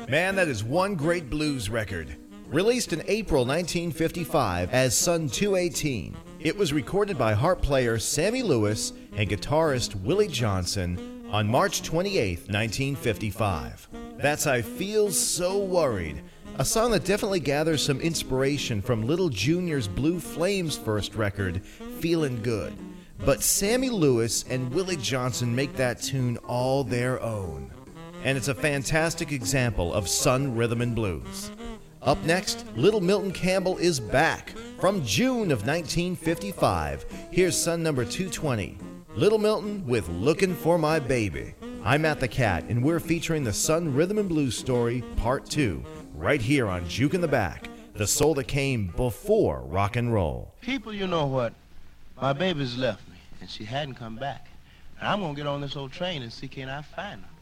Man, that is one great blues record. Released in April 1955 as Sun 218, it was recorded by harp player Sammy Lewis and guitarist Willie Johnson on March 28, 1955. That's I Feel So Worried, a song that definitely gathers some inspiration from Little Junior's Blue Flames' first record, Feelin' Good. But Sammy Lewis and Willie Johnson make that tune all their own. And it's a fantastic example of Sun rhythm and blues. Up next, Little Milton Campbell is back. From June of 1955, here's Sun number 220, Little Milton with Lookin' for My Baby. I'm Matt the Cat, and we're featuring the Sun Rhythm and Blues Story, Part 2, right here on Juke in the Back, the soul that came before rock and roll. People, you know what? My baby's left me, and she hadn't come back. And I'm going to get on this old train and see can I find her.